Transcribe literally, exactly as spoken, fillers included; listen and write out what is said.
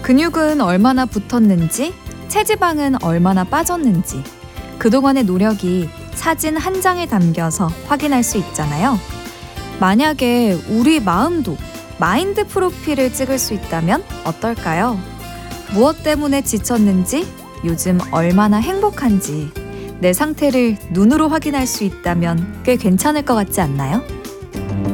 근육은 얼마나 붙었는지, 체지방은 얼마나 빠졌는지, 그동안의 노력이 사진 한 장에 담겨서 확인할 수 있잖아요. 만약에 우리 마음도 마인드 프로필을 찍을 수 있다면 어떨까요? 무엇 때문에 지쳤는지, 요즘 얼마나 행복한지, 내 상태를 눈으로 확인할 수 있다면 꽤 괜찮을 것 같지 않나요?